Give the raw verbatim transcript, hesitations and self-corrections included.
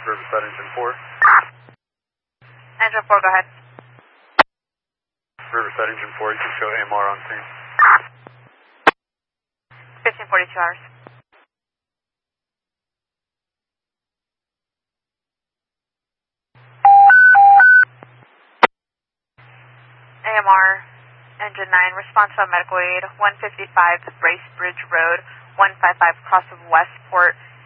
Riverside Engine four. Engine four, go ahead. Riverside Engine four, you can show A M R on scene. fifteen forty-two hours. A M R, Engine nine, response on medical aid, one fifty-five Bracebridge Road, one fifty-five cross of Westport,